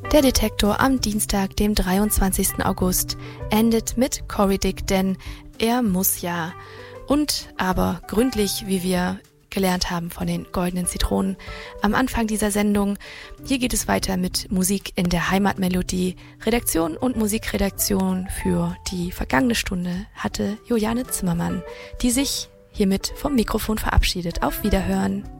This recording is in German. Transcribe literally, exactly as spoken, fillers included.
Der Detektor am Dienstag, dem dreiundzwanzigsten August, endet mit Corey Dick, denn er muss ja. Und aber gründlich, wie wir gelernt haben von den Goldenen Zitronen am Anfang dieser Sendung. Hier geht es weiter mit Musik in der Heimatmelodie. Redaktion und Musikredaktion für die vergangene Stunde hatte Juliane Zimmermann, die sich hiermit vom Mikrofon verabschiedet. Auf Wiederhören.